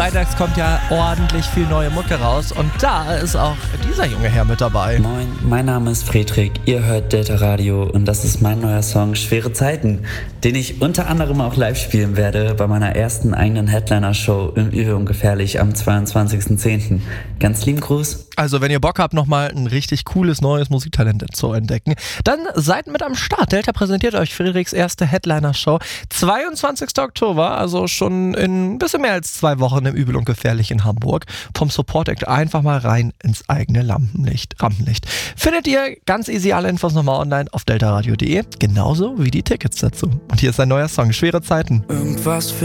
freitags kommt ja ordentlich viel neue Mucke raus und da ist auch dieser junge Herr mit dabei. Moin, mein Name ist Friedrich, ihr hört Delta Radio und das ist mein neuer Song Schwere Zeiten, den ich unter anderem auch live spielen werde bei meiner ersten eigenen Headliner-Show im Übel und Gefährlich am 22.10. Ganz lieben Gruß. Also wenn ihr Bock habt, nochmal ein richtig cooles neues Musiktalent zu entdecken, dann seid mit am Start. Delta präsentiert euch Friedrichs erste Headliner-Show. 22. Oktober, also schon in ein bisschen mehr als 2 Wochen im Übel und Gefährlich in Hamburg. Vom Support Act einfach mal rein ins eigene Rampenlicht. Findet ihr ganz easy alle Infos nochmal online auf deltaradio.de, genauso wie die Tickets dazu. Und hier ist ein neuer Song, Schwere Zeiten. Irgendwas